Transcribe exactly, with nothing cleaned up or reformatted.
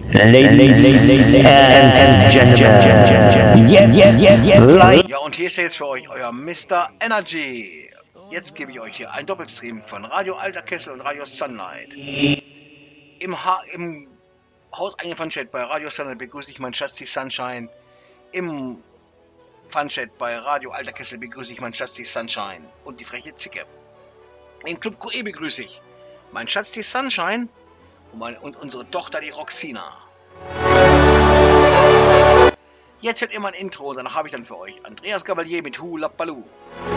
Ladies and Gentlemen, ja, und hier ist jetzt für euch euer Mister Energy. Jetzt gebe ich euch hier einen Doppelstream von Radio Alter Kessel und Radio Sunlight. Im, ha im hauseigenen Funchat bei Radio Sunlight begrüße ich meinen Schatz, die Sunshine. Im Funchat bei Radio Alter Kessel begrüße ich meinen Schatz, die Sunshine und die freche Zicke. Im Club Q E begrüße ich meinen Schatz, die Sunshine und, meine, und unsere Tochter, die Roxina. Jetzt hört ihr mein Intro und danach habe ich dann für euch Andreas Gabalier mit Hula Baloo.